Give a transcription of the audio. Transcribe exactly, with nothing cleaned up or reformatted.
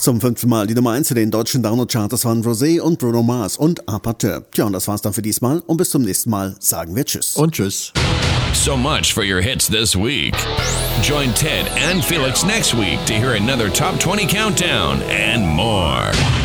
Zum fünften Mal die Nummer eins in den deutschen Download-Charts waren Rosé und Bruno Mars und Apateur. Tja, und das war's dann für diesmal. Und bis zum nächsten Mal sagen wir Tschüss. Und Tschüss. So much for your hits this week. Join Ted and Felix next week to hear another Top twenty Countdown and more.